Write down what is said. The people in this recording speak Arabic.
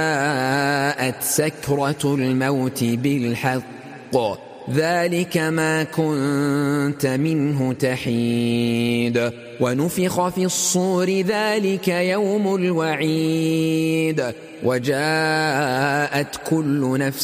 سكرة الموت بالحق ذلك ما كنت منه تحيد ونفخ في الصور ذلك يوم الوعيد وجاءت كل نفس